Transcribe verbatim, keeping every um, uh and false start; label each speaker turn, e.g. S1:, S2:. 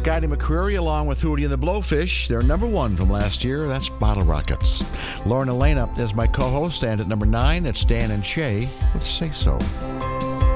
S1: Scotty McCreery along with Hootie and the Blowfish. They're number one from last year. That's Bottle Rockets. Lauren Elena is my co-host, and at number nine, it's Dan and Shay with Say So.